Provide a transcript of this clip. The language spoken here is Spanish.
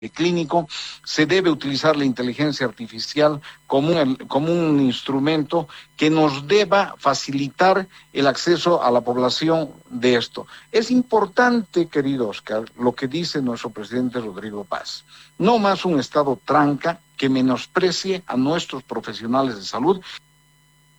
clínico, se debe utilizar la inteligencia artificial como un instrumento que nos deba facilitar el acceso a la población de esto. Es importante, querido Oscar, lo que dice nuestro presidente Rodrigo Paz. No más un Estado tranca que menosprecie a nuestros profesionales de salud